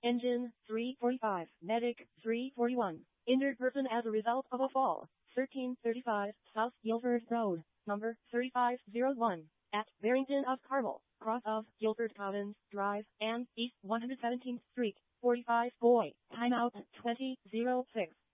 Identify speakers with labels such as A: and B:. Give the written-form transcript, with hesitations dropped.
A: Engine 345, medic 341. Injured person as a result of a fall. 1335 South Guilford Road, number 3501, at Barrington of Carmel, cross of Guilford Commons Drive, and East 117th Street. 45 boy. Timeout 2006.